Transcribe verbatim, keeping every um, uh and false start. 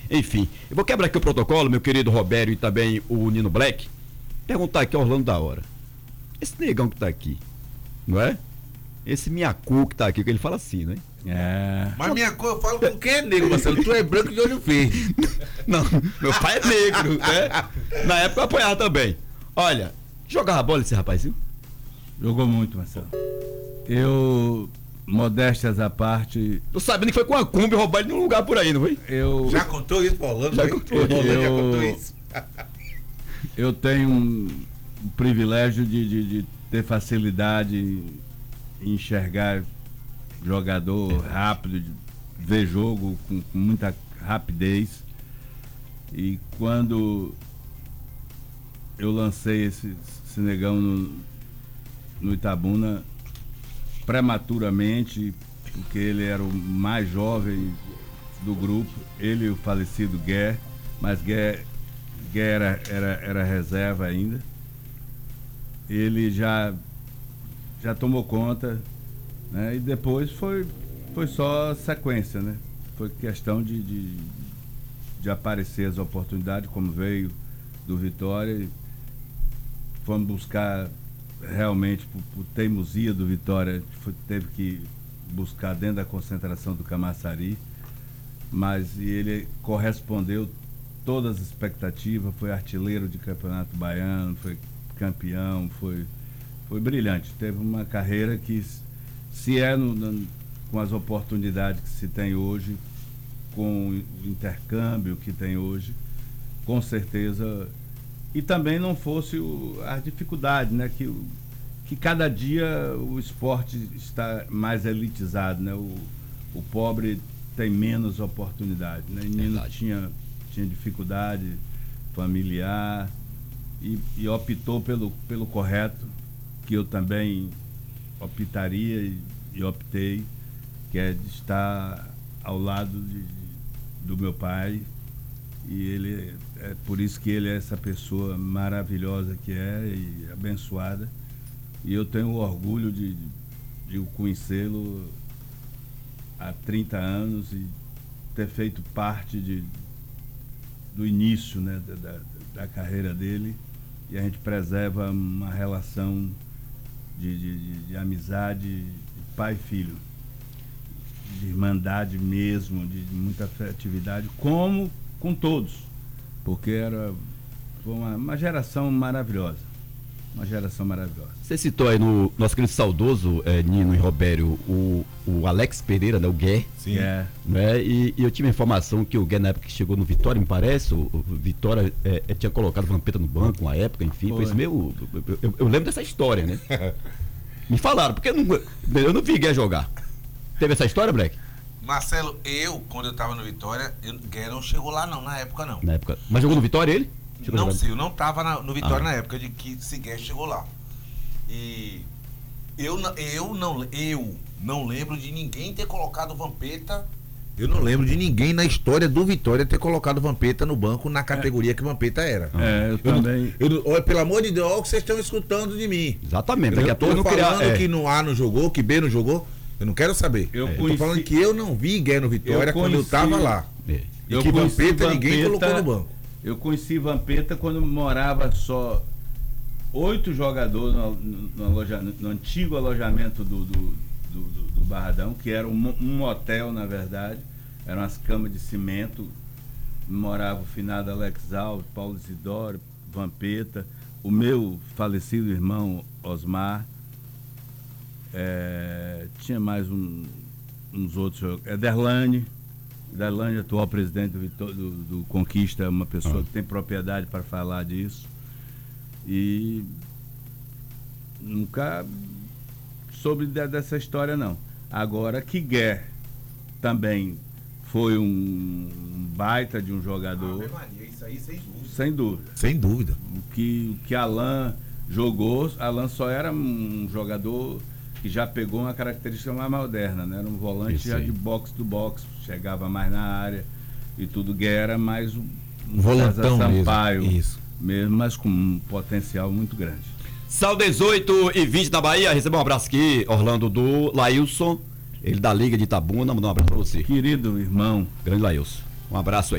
Enfim, eu vou quebrar aqui o protocolo, meu querido Robério e também o Nino Black. Perguntar aqui ao Orlando da Hora. Esse negão que tá aqui, não é? Esse Miacu que tá aqui, que ele fala assim, né? É. Mas minha cor, eu falo com quem é negro, Marcelo. Tu é branco de olho verde. Não, meu pai é negro, né? Na época eu apanhava também. Olha, jogava bola esse rapazinho? Jogou muito, Marcelo. Eu, modéstias à parte... Tô sabendo que foi com a Kombi roubar ele num lugar por aí, não foi? Eu, Já contou isso, Orlando? Já foi? contou. Orlando já Eu- contou isso. eu tenho um, um privilégio de, de, de ter facilidade em enxergar jogador rápido, de ver jogo com, com muita rapidez. E quando eu lancei esse, esse negão no, no Itabuna, prematuramente, porque ele era o mais jovem do grupo, ele e o falecido Guer, mas Guer, Guer era, era, era reserva ainda. Ele já, já tomou conta, né? E depois foi, foi só sequência, né? Foi questão de, de, de aparecer as oportunidades, como veio do Vitória. E fomos buscar realmente, por, por teimosia do Vitória, foi, teve que buscar dentro da concentração do Camaçari, mas e ele correspondeu todas as expectativas, foi artilheiro de campeonato baiano, foi campeão, foi, foi brilhante. Teve uma carreira que, se é no, no, com as oportunidades que se tem hoje, com o intercâmbio que tem hoje, com certeza, e também não fosse o, a dificuldade, né, que, o, que cada dia o esporte está mais elitizado, né, o, o pobre tem menos oportunidade, né, e Nino tinha, tinha dificuldade familiar, E, e optou pelo, pelo correto, que eu também optaria e, e optei, que é de estar ao lado de, de, do meu pai. E ele é por isso que ele é essa pessoa maravilhosa que é e abençoada. E eu tenho o orgulho de, de, de o conhecê-lo há trinta anos e ter feito parte de, do início, né, da, da, da carreira dele. E a gente preserva uma relação de, de, de, de amizade de pai e filho, de irmandade mesmo, de, de muita afetividade, como com todos, porque era foi uma, uma geração maravilhosa, uma geração maravilhosa. Você citou aí no nosso querido saudoso é, Nino e Robério, o, o Alex Pereira, né, o Gué. Sim. É. Né, e, e eu tive a informação que o Gué, na época que chegou no Vitória, me parece, o, o Vitória é, é, tinha colocado o Vampeta no banco uma época, enfim, foi isso meio. Eu, eu, eu lembro dessa história, né? Me falaram, porque eu não, eu não vi Gué jogar. Teve essa história, Black? Marcelo, eu, quando eu tava no Vitória, eu, Guerra não chegou lá não, na época não. Na época. Mas jogou no Vitória ele? Chegou Não sei, eu não tava na, no Vitória Ah. na época de que se Guerra chegou lá. E eu, não- eu, não, eu não lembro de ninguém ter colocado o Vampeta. Eu não lembro de ninguém na história do Vitória ter colocado o Vampeta no banco na categoria que o Vampeta era. É, eu, Eu também. não- eu não- olha, pelo amor de Deus, olha o que vocês estão escutando de mim. Exatamente. Eu Daqui a tô pouco eu não falando queria. É, que no A não jogou, que B não jogou. Eu não quero saber. Eu Eu tô conheci- falando que eu não vi Guerra no Vitória Eu quando eu conheci- tava lá. é. E Eu que conheci Vampeta ninguém Vampeta- colocou no banco. Eu conheci Vampeta quando morava só oito jogadores no, no, no, aloja- no antigo alojamento do, do, do, do- do Barradão, que era um, um hotel, na verdade. Eram as camas de cimento. Morava o finado Alex Alves, Paulo Isidoro, Vampeta, o meu falecido irmão Osmar. É, tinha mais um, uns outros. É Derlane. Derlane, atual presidente do, Vitó- do, do Conquista, é uma pessoa Ah. que tem propriedade para falar disso. E nunca soube de- dessa história, não. Agora, que Guer também foi um baita de um jogador, isso aí sem dúvida. sem dúvida. Sem dúvida. O que, o que Alan jogou, Alan só era um jogador que já pegou uma característica mais moderna, né? Era um volante Isso já aí. de box do box, chegava mais na área e tudo. Guerra era mais um, um Volantão César mesmo. Sampaio Isso. mesmo, mas com um potencial muito grande. São dezoito e vinte na Bahia. Receba um abraço aqui, Orlando, do Lailson, ele da Liga de Itabuna. Mandar um abraço pra você. Querido irmão, Grande Lailson. Um abraço aí.